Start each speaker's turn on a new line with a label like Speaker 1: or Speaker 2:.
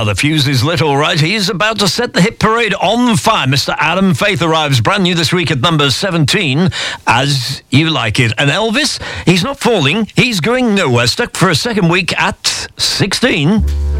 Speaker 1: Well, the fuse is lit, all right. He's about to set the hit parade on fire. Mr. Adam Faith arrives brand new this week at number 17, As You Like It. And Elvis, he's not falling. He's going nowhere. Stuck for a second week at 16.